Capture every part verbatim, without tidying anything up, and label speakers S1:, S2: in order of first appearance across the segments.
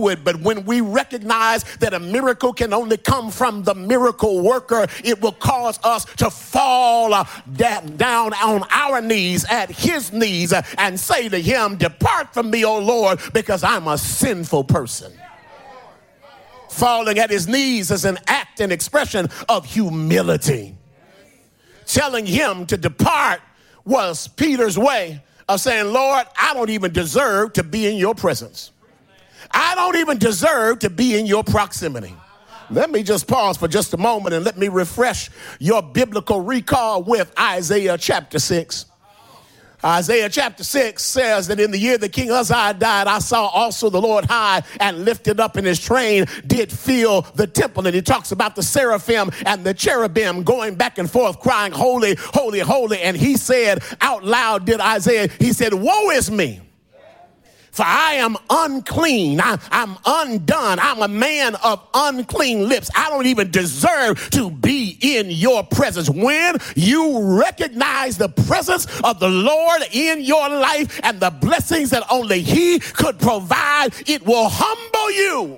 S1: it, but when we recognize that a miracle can only come from the miracle worker, it will cause us to fall uh, da- down on our knees at his knees uh, and say to him, depart from me, O Lord, because I'm a sinful person. Falling at his knees is an act and expression of humility. Telling him to depart was Peter's way of saying, Lord, I don't even deserve to be in your presence. I don't even deserve to be in your proximity. Let me just pause for just a moment and let me refresh your biblical recall with Isaiah chapter six. Isaiah chapter six says that in the year that King Uzziah died, I saw also the Lord high and lifted up, in his train did fill the temple. And he talks about the seraphim and the cherubim going back and forth crying, holy, holy, holy. And he said out loud, did Isaiah, he said, woe is me, for I am unclean. I, I'm undone. I'm a man of unclean lips. I don't even deserve to be in your presence. When you recognize the presence of the Lord in your life and the blessings that only he could provide, it will humble you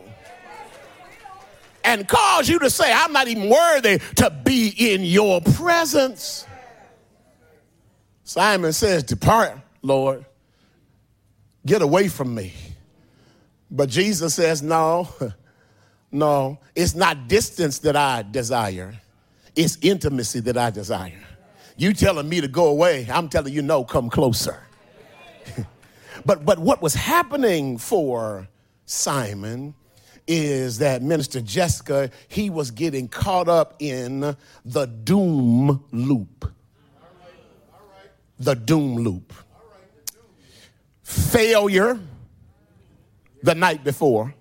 S1: and cause you to say, I'm not even worthy to be in your presence. Simon says, depart, Lord. Get away from me. But Jesus says, no, no, it's not distance that I desire. It's intimacy that I desire. You telling me to go away, I'm telling you, no, come closer. but but what was happening for Simon is that Minister Jessica, he was getting caught up in the doom loop. The doom loop. Failure the night before,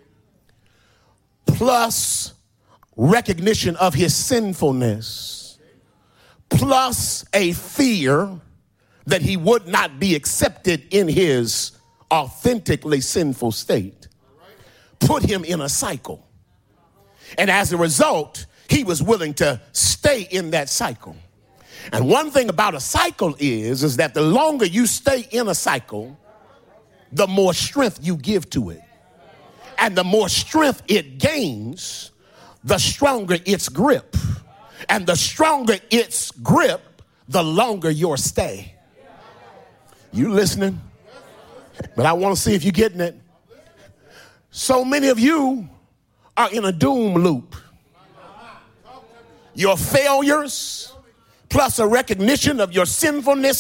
S1: plus recognition of his sinfulness, plus a fear that he would not be accepted in his authentically sinful state, put him in a cycle. And as a result, he was willing to stay in that cycle. And one thing about a cycle is, is that the longer you stay in a cycle, the more strength you give to it. And the more strength it gains, the stronger its grip. And the stronger its grip, the longer your stay. You listening? But I want to see if you're getting it. So many of you are in a doom loop. Your failures, plus a recognition of your sinfulness